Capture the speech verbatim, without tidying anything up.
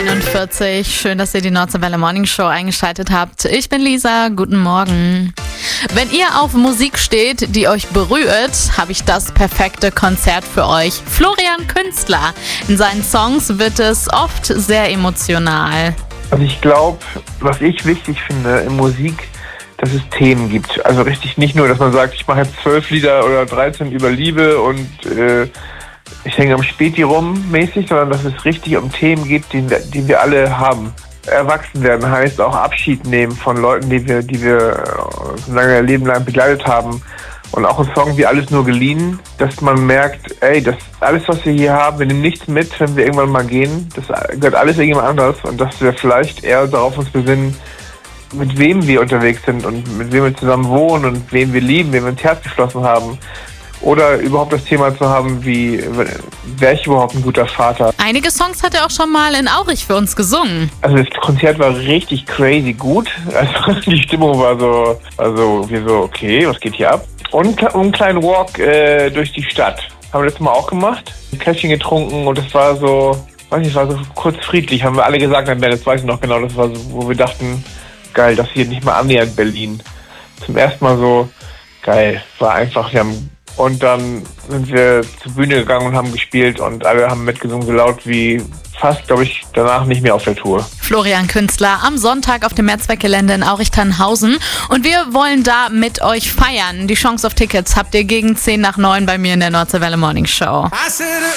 einundvierzig. Schön, dass ihr die Nordseewelle Morning Show eingeschaltet habt. Ich bin Lisa, guten Morgen. Wenn ihr auf Musik steht, die euch berührt, habe ich das perfekte Konzert für euch. Florian Künstler. In seinen Songs wird es oft sehr emotional. Also ich glaube, was ich wichtig finde in Musik, dass es Themen gibt. Also richtig nicht nur, dass man sagt, ich mache jetzt zwölf Lieder oder dreizehn über Liebe und äh, ich hänge am Späti rum mäßig, sondern dass es richtig um Themen geht, die, die wir alle haben. Erwachsen werden heißt auch Abschied nehmen von Leuten, die wir, die wir so lange Leben lang begleitet haben. Und auch ein Song wie Alles nur geliehen, dass man merkt, ey, das alles, was wir hier haben, wir nehmen nichts mit, wenn wir irgendwann mal gehen. Das gehört alles irgendjemand anders und dass wir vielleicht eher darauf uns besinnen, mit wem wir unterwegs sind und mit wem wir zusammen wohnen und wem wir lieben, wem wir ins Herz geschlossen haben. Oder überhaupt das Thema zu haben, wie, wäre ich überhaupt ein guter Vater? Einige Songs hat er auch schon mal in Aurich für uns gesungen. Also das Konzert war richtig crazy gut. Also die Stimmung war so, also wie so, okay, was geht hier ab? Und einen kleinen Walk äh, durch die Stadt. Haben wir letztes Mal auch gemacht. Ein Käffchen getrunken und es war so, weiß nicht, es war so kurz friedlich. Haben wir alle gesagt, dann das weiß ich noch genau, das war so, wo wir dachten, geil, das hier nicht mal annähernd Berlin. Zum ersten Mal so, geil, war einfach, wir haben und dann sind wir zur Bühne gegangen und haben gespielt und alle haben mitgesungen, so laut wie fast, glaube ich, danach nicht mehr auf der Tour. Florian Künstler am Sonntag auf dem Mehrzweckgelände in Aurich-Tannhausen. Und wir wollen da mit euch feiern. Die Chance auf Tickets habt ihr gegen zehn nach neun bei mir in der Nordseewelle Morning Show.